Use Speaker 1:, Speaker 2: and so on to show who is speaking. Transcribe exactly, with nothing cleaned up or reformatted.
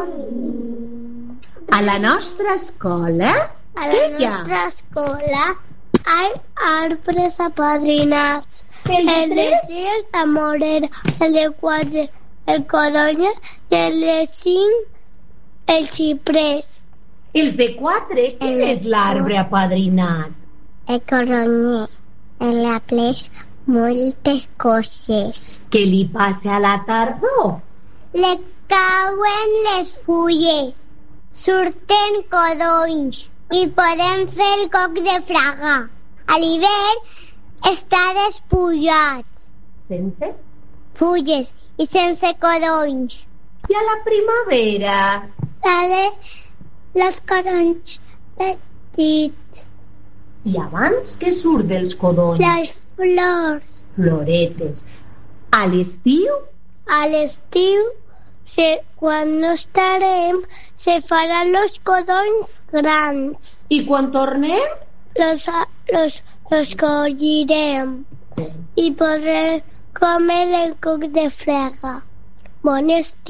Speaker 1: A la nostra escola,
Speaker 2: A la nostra escola hi ha arbres apadrinats. El de tres, la morera, el de quatre, el codony, i el de cinc, el xiprés.
Speaker 1: Els de quatre, quin és l'arbre apadrinat?
Speaker 2: El codonyer, el l'apleix moltes coses.
Speaker 1: Què li passa a la tardor?
Speaker 2: Le cauen les fulles, surten codonys i podem fer el coc de fraga. A l'hivern està despullat,
Speaker 1: Sense?
Speaker 2: fulles i sense codonys.
Speaker 1: I a la primavera?
Speaker 2: Sale els codonys petits,
Speaker 1: I abans què surt dels codonys?
Speaker 2: les flors.
Speaker 1: Floretes. A l'estiu?
Speaker 2: A l'estiu, se, quan no estarem, se faran los codonys grans.
Speaker 1: I quan tornem?
Speaker 2: Los, los, los collirem i podrem comer el coc de frega. Bon estiu.